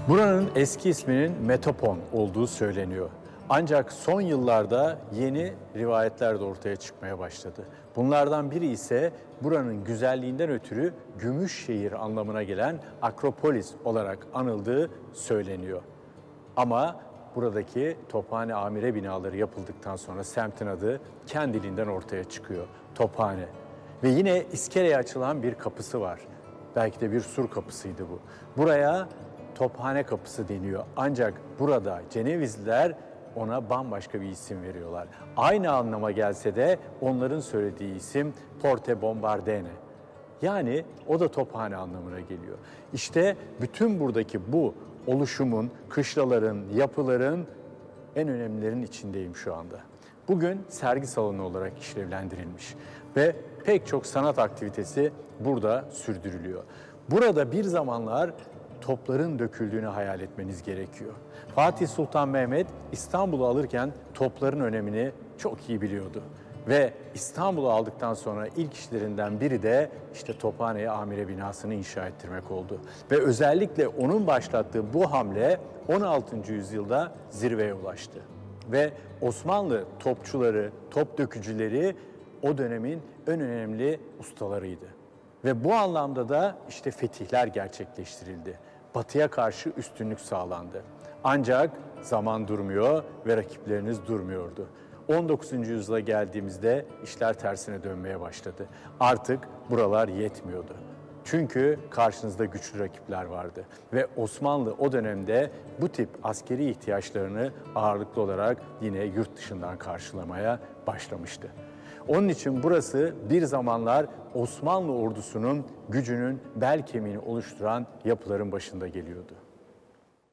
Buranın eski isminin Metopon olduğu söyleniyor. Ancak son yıllarda yeni rivayetler de ortaya çıkmaya başladı. Bunlardan biri ise buranın güzelliğinden ötürü Gümüşşehir anlamına gelen Akropolis olarak anıldığı söyleniyor. Ama buradaki Tophane Amire binaları yapıldıktan sonra semtin adı kendiliğinden ortaya çıkıyor. Tophane. Ve yine iskeleye açılan bir kapısı var. Belki de bir sur kapısıydı bu. Buraya Tophane Kapısı deniyor. Ancak burada Cenevizliler ona bambaşka bir isim veriyorlar. Aynı anlama gelse de onların söylediği isim Porte Bombardene. Yani o da Tophane anlamına geliyor. İşte bütün buradaki bu oluşumun, kışlaların, yapıların en önemlilerin içindeyim şu anda. Bugün sergi salonu olarak işlevlendirilmiş ve pek çok sanat aktivitesi burada sürdürülüyor. Burada bir zamanlar topların döküldüğünü hayal etmeniz gerekiyor. Fatih Sultan Mehmet İstanbul'u alırken topların önemini çok iyi biliyordu. Ve İstanbul'u aldıktan sonra ilk işlerinden biri de işte Tophane'ye amire binasını inşa ettirmek oldu. Ve özellikle onun başlattığı bu hamle 16. yüzyılda zirveye ulaştı. Ve Osmanlı topçuları, top dökücüleri o dönemin en önemli ustalarıydı. Ve bu anlamda da işte fetihler gerçekleştirildi. Batıya karşı üstünlük sağlandı. Ancak zaman durmuyor ve rakipleriniz durmuyordu. 19. yüzyıla geldiğimizde işler tersine dönmeye başladı. Artık buralar yetmiyordu. Çünkü karşınızda güçlü rakipler vardı. Ve Osmanlı o dönemde bu tip askeri ihtiyaçlarını ağırlıklı olarak yine yurt dışından karşılamaya başlamıştı. Onun için burası bir zamanlar Osmanlı ordusunun gücünün bel kemiğini oluşturan yapıların başında geliyordu.